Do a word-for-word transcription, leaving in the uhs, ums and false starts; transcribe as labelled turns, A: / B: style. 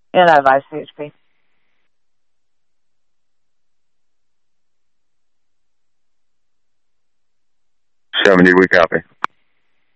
A: N O five C H P.
B: seventy, we copy.